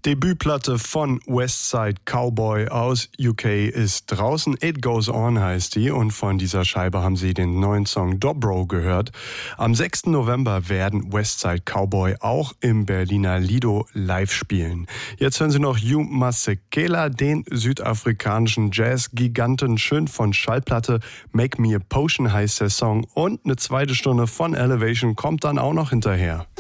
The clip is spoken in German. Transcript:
Debütplatte von Westside Cowboy aus UK ist draußen. It Goes On heißt die und von dieser Scheibe haben Sie den neuen Song Dobro gehört. Am 6. November werden Westside Cowboy auch im Berliner Lido live spielen. Jetzt hören Sie noch Hugh Masekela, den südafrikanischen Jazz-Giganten, schön von Schallplatte. Make Me a Potion heißt der Song und eine zweite Stunde von Elevation kommt dann auch noch hinterher.